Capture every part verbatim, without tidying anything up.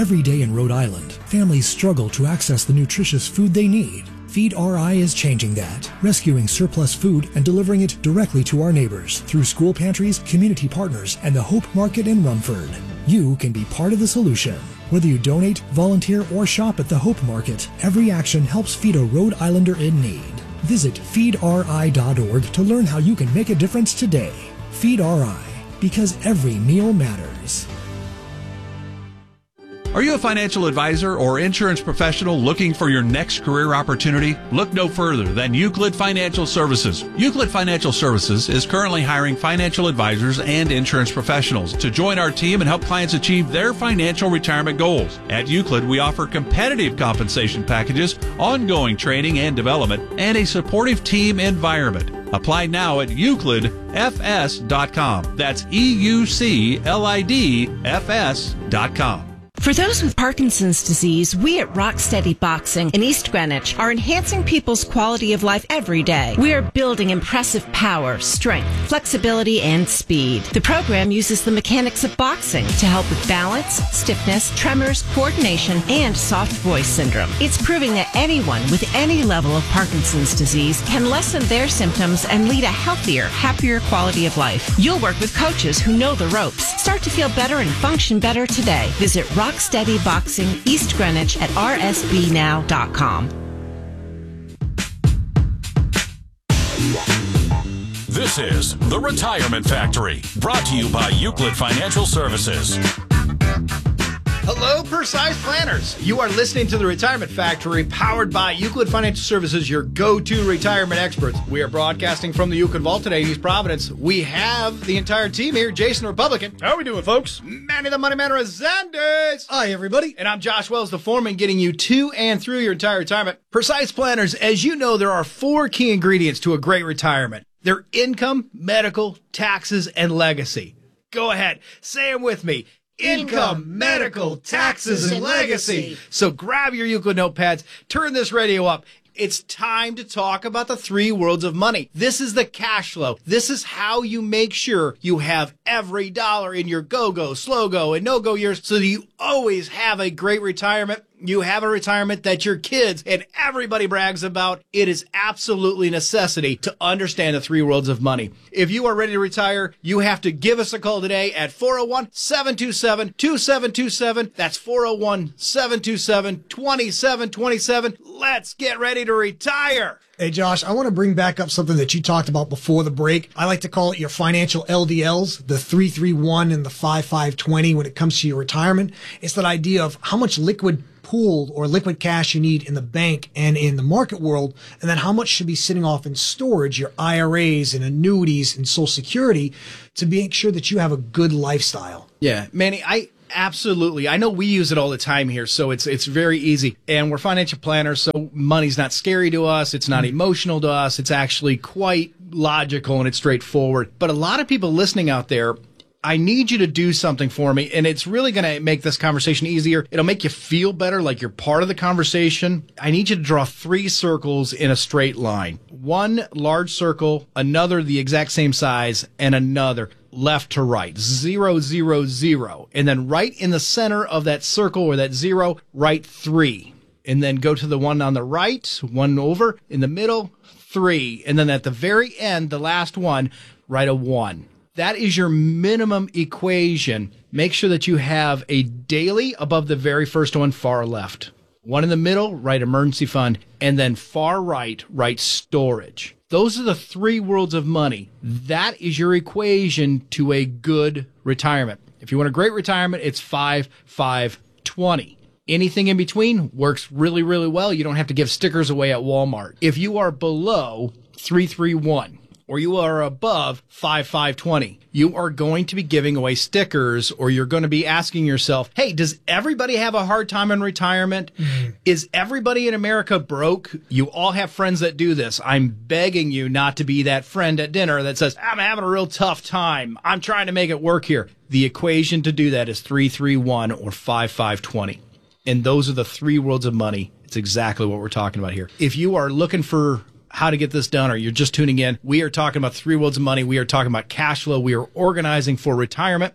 Every day in Rhode Island, families struggle to access the nutritious food they need. Feed R I is changing that, rescuing surplus food and delivering it directly to our neighbors through school pantries, community partners, and the Hope Market in Rumford. You can be part of the solution. Whether you donate, volunteer, or shop at the Hope Market, every action helps feed a Rhode Islander in need. Visit feed R I dot org to learn how you can make a difference today. Feed R I, because every meal matters. Are you a financial advisor or insurance professional looking for your next career opportunity? Look no further than Euclid Financial Services. Euclid Financial Services is currently hiring financial advisors and insurance professionals to join our team and help clients achieve their financial retirement goals. At Euclid, we offer competitive compensation packages, ongoing training and development, and a supportive team environment. Apply now at euclid f s dot com. That's E U C L I D F S dot com. For those with Parkinson's disease, we at Rocksteady Boxing in East Greenwich are enhancing people's quality of life every day. We are building impressive power, strength, flexibility, and speed. The program uses the mechanics of boxing to help with balance, stiffness, tremors, coordination, and soft voice syndrome. It's proving that anyone with any level of Parkinson's disease can lessen their symptoms and lead a healthier, happier quality of life. You'll work with coaches who know the ropes. Start to feel better and function better today. Visit Rocksteady Boxing East Greenwich at r s b now dot com. This is The Retirement Factory, brought to you by Euclid Financial Services. Hello, Precise Planners. You are listening to The Retirement Factory, powered by Euclid Financial Services, your go-to retirement experts. We are broadcasting from the Euclid Vault today in East Providence. We have the entire team here. Jason Republican. How are we doing, folks? Manny the Money Man Resendez. Hi, everybody. And I'm Josh Wells, the foreman, getting you to and through your entire retirement. Precise Planners, as you know, there are four key ingredients to a great retirement. They're income, medical, taxes, and legacy. Go ahead. Say them with me. Income, medical, taxes, and legacy. So grab your Euclid notepads, turn this radio up. It's time to talk about the three worlds of money. This is the cash flow. This is how you make sure you have every dollar in your go-go, slow-go, and no-go years so that you always have a great retirement. You have a retirement that your kids and everybody brags about. It is absolutely a necessity to understand the three worlds of money. If you are ready to retire, you have to give us a call today at four oh one, seven two seven, two seven two seven. That's four oh one, seven two seven, two seven two seven. Let's get ready to retire. Hey, Josh, I want to bring back up something that you talked about before the break. I like to call it your financial L D Ls, the three three one and the five five two zero when it comes to your retirement. It's that idea of how much liquid pooled or liquid cash you need in the bank and in the market world, and then how much should be sitting off in storage, your I R As and annuities and Social Security, to make sure that you have a good lifestyle. Yeah, Manny, I absolutely. I know we use it all the time here, so it's it's very easy. And we're financial planners, so money's not scary to us. It's not mm-hmm. emotional to us. It's actually quite logical and it's straightforward. But a lot of people listening out there, I need you to do something for me, and it's really going to make this conversation easier. It'll make you feel better, like you're part of the conversation. I need you to draw three circles in a straight line. One large circle, another the exact same size, and another left to right. Zero, zero, zero. And then right in the center of that circle or that zero, write three. And then go to the one on the right, one over, in the middle, three. And then at the very end, the last one, write a one. That is your minimum equation. Make sure that you have a daily above the very first one, far left. One in the middle, write emergency fund. And then far right, write storage. Those are the three worlds of money. That is your equation to a good retirement. If you want a great retirement, it's five, five, twenty. Anything in between works really, really well. You don't have to give stickers away at Walmart. If you are below three three one, or you are above five five two zero, you are going to be giving away stickers, or you're going to be asking yourself, hey, does everybody have a hard time in retirement? Mm-hmm. Is everybody in America broke? You all have friends that do this. I'm begging you not to be that friend at dinner that says, I'm having a real tough time. I'm trying to make it work here. The equation to do that is three three one or five five two zero. And those are the three worlds of money. It's exactly what we're talking about here. If you are looking for how to get this done, or you're just tuning in, we are talking about three worlds of money. We are talking about cash flow. We are organizing for retirement.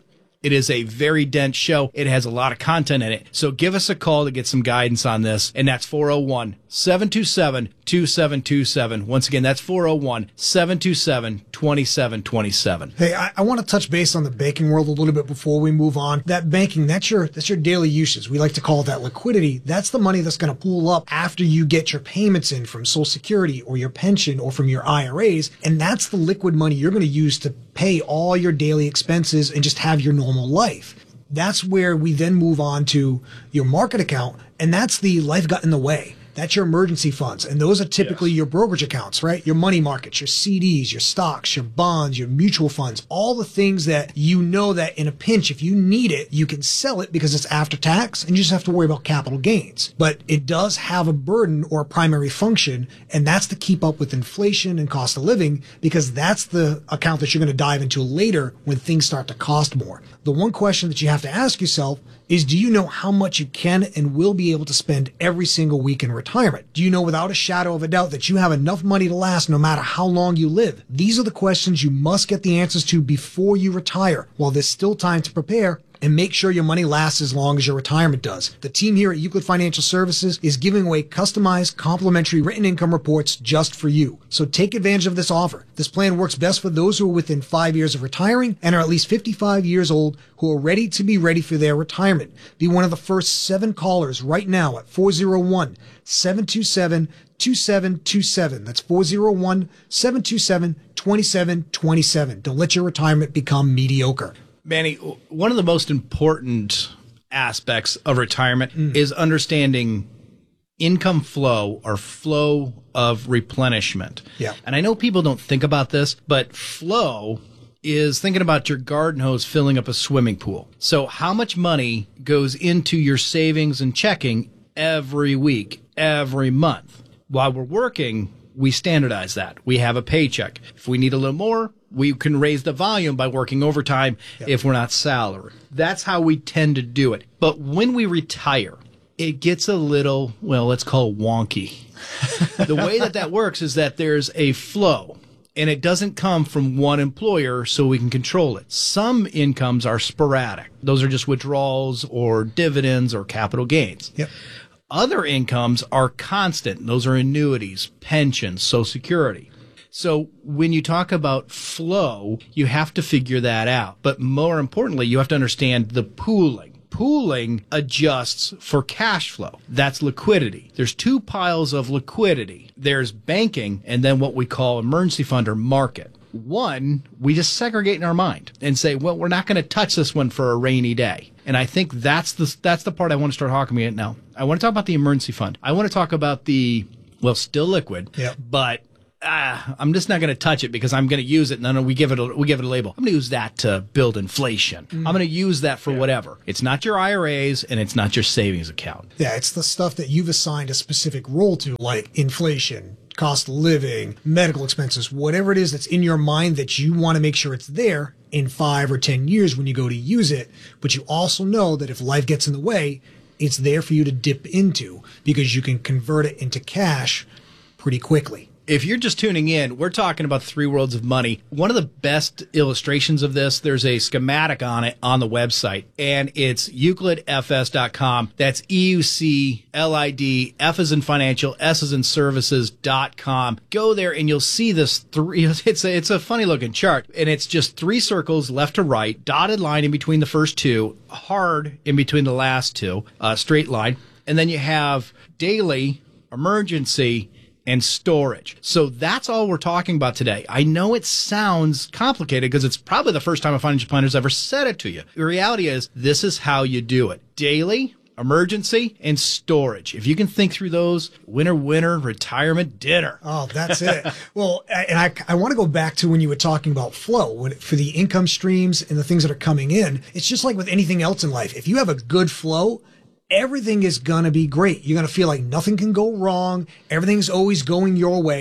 It is a very dense show. It has a lot of content in it. So give us a call to get some guidance on this. And that's four oh one, seven two seven, two seven two seven. Once again, that's four oh one, seven two seven, two seven two seven. Hey, I, I want to touch base on the banking world a little bit before we move on. That banking, that's your that's your daily uses. We like to call that liquidity. That's the money that's going to pool up after you get your payments in from Social Security or your pension or from your I R As. And that's the liquid money you're going to use to pay all your daily expenses and just have your normal life. That's where we then move on to your market account, and that's the life got in the way. That's your emergency funds. And those are typically yes. your brokerage accounts, right? Your money markets, your C Ds, your stocks, your bonds, your mutual funds, all the things that you know that in a pinch, if you need it, you can sell it because it's after tax and you just have to worry about capital gains. But it does have a burden or a primary function, and that's to keep up with inflation and cost of living, because that's the account that you're going to dive into later when things start to cost more. The one question that you have to ask yourself is, do you know how much you can and will be able to spend every single week in retirement? Do you know without a shadow of a doubt that you have enough money to last no matter how long you live? These are the questions you must get the answers to before you retire, while there's still time to prepare and make sure your money lasts as long as your retirement does. The team here at Euclid Financial Services is giving away customized, complimentary written income reports just for you. So take advantage of this offer. This plan works best for those who are within five years of retiring and are at least fifty-five years old who are ready to be ready for their retirement. Be one of the first seven callers right now at four oh one, seven two seven, two seven two seven. That's four oh one, seven two seven, two seven two seven. Don't let your retirement become mediocre. Manny, one of the most important aspects of retirement mm. is understanding income flow or flow of replenishment. Yeah. And I know people don't think about this, but flow is thinking about your garden hose filling up a swimming pool. So how much money goes into your savings and checking every week, every month? While we're working, we standardize that. We have a paycheck. If we need a little more, we can raise the volume by working overtime yep. if we're not salary. That's how we tend to do it. But when we retire, it gets a little, well, let's call it wonky. The way that that works is that there's a flow, and it doesn't come from one employer so we can control it. Some incomes are sporadic. Those are just withdrawals or dividends or capital gains. Yep. Other incomes are constant. Those are annuities, pensions, Social Security. So when you talk about flow, you have to figure that out. But more importantly, you have to understand the pooling. Pooling adjusts for cash flow. That's liquidity. There's two piles of liquidity. There's banking and then what we call emergency fund or market. One, we just segregate in our mind and say, well, we're not going to touch this one for a rainy day. And I think that's the that's the part I want to start talking about now. I want to talk about the emergency fund. I want to talk about the, well, still liquid, yep. but ah, I'm just not going to touch it because I'm going to use it. No, no, we give it a, we give it a label. I'm going to use that to build inflation. Mm. I'm going to use that for yeah. whatever. It's not your I R As and it's not your savings account. Yeah, it's the stuff that you've assigned a specific role to, like inflation, cost of living, medical expenses, whatever it is that's in your mind that you want to make sure it's there in five or ten years when you go to use it. But you also know that if life gets in the way, it's there for you to dip into because you can convert it into cash pretty quickly. If you're just tuning in, we're talking about three worlds of money. One of the best illustrations of this, there's a schematic on it on the website, and it's euclid f s dot com. That's E U C L I D, F as in financial, S as in services dot com. Go there and you'll see this three, it's a, it's a funny looking chart, and it's just three circles left to right, dotted line in between the first two, hard in between the last two, uh, straight line. And then you have daily, emergency, and storage. So that's all we're talking about today. I know it sounds complicated because it's probably the first time a financial planner's ever said it to you. The reality is this is how you do it. Daily, emergency, and storage. If you can think through those, winner, winner, retirement, dinner. Oh, that's it. Well, and I, I want to go back to when you were talking about flow when, for the income streams and the things that are coming in. It's just like with anything else in life. If you have a good flow, everything is going to be great. You're going to feel like nothing can go wrong. Everything's always going your way.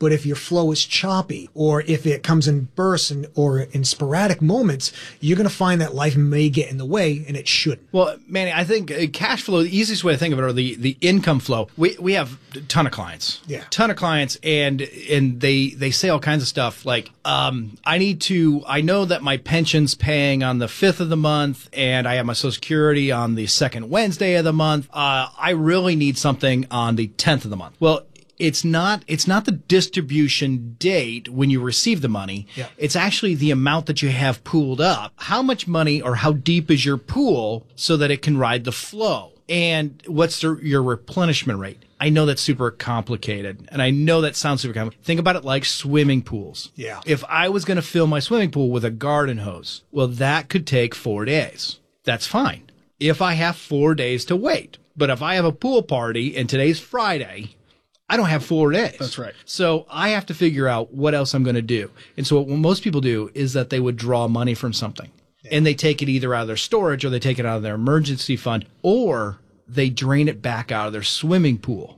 But if your flow is choppy, or if it comes in bursts and, or in sporadic moments, you're going to find that life may get in the way, and it shouldn't. Well, Manny, I think uh, cash flow, the easiest way to think of it, or the, the income flow. We we have a ton of clients. Yeah. Ton of clients, and and they, they say all kinds of stuff like, um, I need to, I know that my pension's paying on the fifth of the month, and I have my Social Security on the second Wednesday of the month. Uh, I really need something on the tenth of the month. Well, It's not, it's not the distribution date when you receive the money. Yeah. It's actually the amount that you have pooled up. How much money or how deep is your pool so that it can ride the flow? And what's the, your replenishment rate? I know that's super complicated, and I know that sounds super complicated. Think about it like swimming pools. Yeah. If I was going to fill my swimming pool with a garden hose, well, that could take four days. That's fine. If I have four days to wait. But if I have a pool party and today's Friday, I don't have four days. That's right. So I have to figure out what else I'm going to do. And so what most people do is that they would draw money from something. Yeah. And they take it either out of their storage, or they take it out of their emergency fund, or they drain it back out of their swimming pool.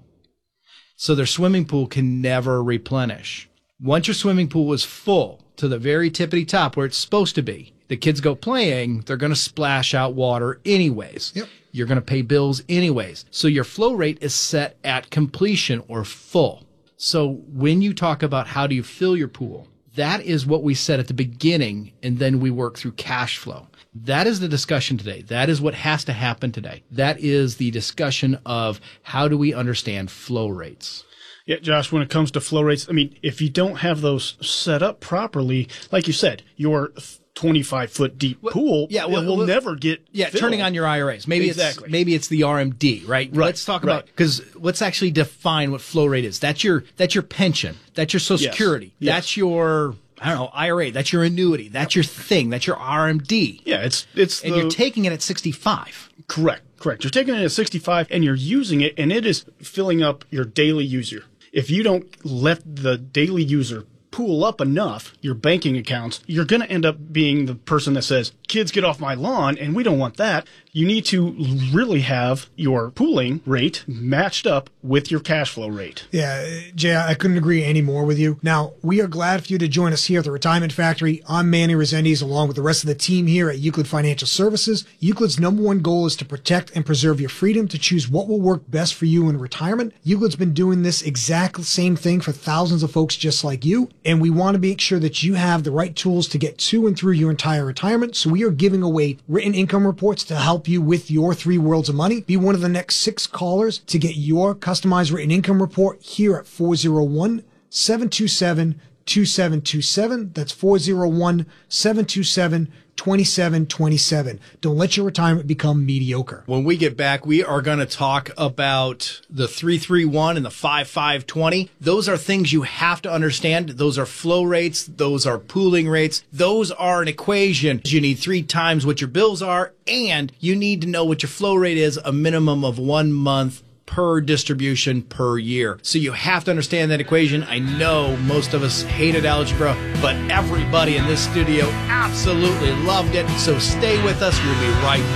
So their swimming pool can never replenish. Once your swimming pool is full to the very tippity top where it's supposed to be, the kids go playing, they're going to splash out water anyways. Yep. You're going to pay bills anyways. So your flow rate is set at completion or full. So when you talk about how do you fill your pool, that is what we said at the beginning, and then we work through cash flow. That is the discussion today. That is what has to happen today. That is the discussion of how do we understand flow rates. Yeah, Josh, when it comes to flow rates, I mean, if you don't have those set up properly, like you said, your twenty-five foot deep pool, yeah, well, it will well, never get Yeah, filled. turning on your I R As. Maybe Exactly. it's maybe it's the R M D, right? Right, Let's talk right. about, because let's actually define what flow rate is. That's your that's your pension. That's your Social Yes. Security. Yes. That's your, I don't know, I R A. That's your annuity. That's your thing. That's your R M D. Yeah, it's it's And the, you're taking it at sixty-five. correct, correct. You're taking it at sixty-five and you're using it, and it is filling up your daily user. If you don't let the daily user pool up enough, your banking accounts, you're going to end up being the person that says, kids, get off my lawn, and we don't want that. You need to really have your pooling rate matched up with your cash flow rate. Yeah, Jay, I couldn't agree any more with you. Now, we are glad for you to join us here at the Retirement Factory. I'm Manny Resendiz, along with the rest of the team here at Euclid Financial Services. Euclid's number one goal is to protect and preserve your freedom to choose what will work best for you in retirement. Euclid's been doing this exact same thing for thousands of folks just like you, and we want to make sure that you have the right tools to get to and through your entire retirement. So we are giving away written income reports to help you with your three worlds of money. Be one of the next six callers to get your customized written income report here at four oh one, seven two seven, two seven two seven. That's four oh one, seven two seven, two seven two seven. Don't let your retirement become mediocre. When we get back, we are going to talk about the three three one and the five five two zero. Those are things you have to understand. Those are flow rates. Those are pooling rates. Those are an equation. You need three times what your bills are, and you need to know what your flow rate is, a minimum of one month per distribution per year. So you have to understand that equation. I know most of us hated algebra, but everybody in this studio absolutely loved it. So stay with us. We'll be right back.